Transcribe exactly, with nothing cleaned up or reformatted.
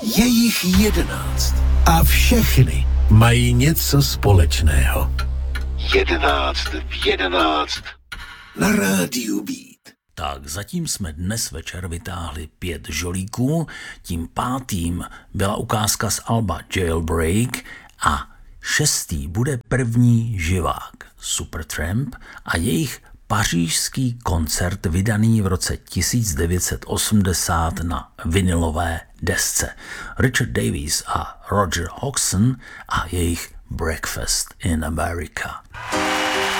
Je jich jedenáct a všechny mají něco společného. Jedenáct v jedenáct na rádiu Beat. Tak zatím jsme dnes večer vytáhli pět žolíků, tím pátým byla ukázka z alba Jailbreak a šestý bude první živák Supertramp a jejich pařížský koncert vydaný v roce devatenáct set osmdesát na vinylové desce. Richard Davies a Roger Hodgson a jejich Breakfast in America.